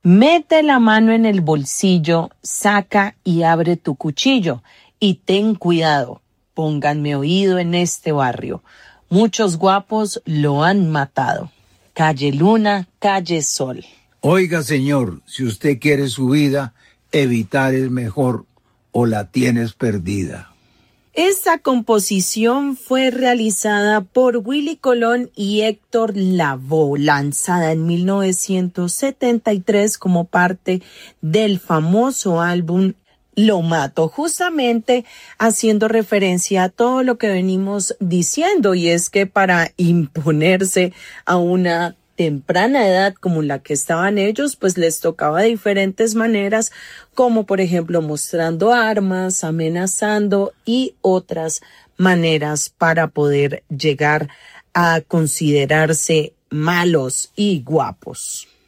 Mete la mano en el bolsillo, saca y abre tu cuchillo. Y ten cuidado, pónganme oído en este barrio. Muchos guapos lo han matado. Calle Luna, calle Sol. Oiga, señor, si usted quiere su vida, evitar es mejor o la tienes perdida. Esta composición fue realizada por Willy Colón y Héctor Lavoe, lanzada en 1973 como parte del famoso álbum Lo Mato, justamente haciendo referencia a todo lo que venimos diciendo, y es que para imponerse a una temprana edad como la que estaban ellos, pues les tocaba de diferentes maneras, como por ejemplo mostrando armas, amenazando y otras maneras para poder llegar a considerarse malos y guapos.